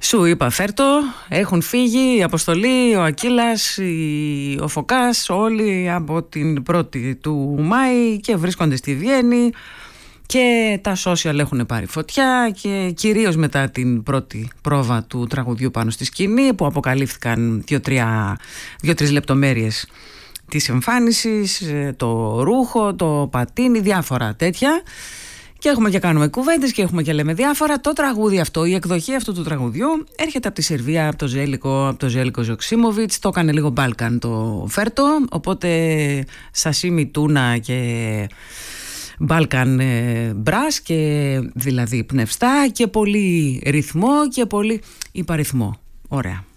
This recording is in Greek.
Σου είπα φέρτο, έχουν φύγει η Αποστολή, ο Ακύλας, ο Φωκάς, όλοι από την 1η του Μάη και βρίσκονται στη Βιέννη και τα social έχουν πάρει φωτιά και κυρίως μετά την πρώτη πρόβα του τραγουδιού πάνω στη σκηνή που αποκαλύφθηκαν 2-3 λεπτομέρειες της εμφάνισης, το ρούχο, το πατίνι, διάφορα τέτοια. Και έχουμε και κάνουμε κουβέντες και έχουμε και λέμε διάφορα. Το τραγούδι αυτό, η εκδοχή αυτού του τραγουδιού έρχεται από τη Σερβία, από το Ζέλικο Ζοξίμοβιτς. Το έκανε λίγο Μπάλκαν το φέρτο. Οπότε σασίμι τούνα και Μπάλκαν μπρας και δηλαδή πνευστά και πολύ ρυθμό και πολύ υπαριθμό. Ωραία.